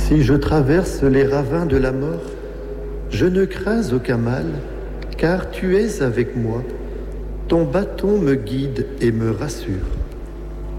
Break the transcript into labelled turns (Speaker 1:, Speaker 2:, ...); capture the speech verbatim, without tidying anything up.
Speaker 1: Si je traverse les ravins de la mort, je ne crains aucun mal, car tu es avec moi. Ton bâton me guide et me rassure.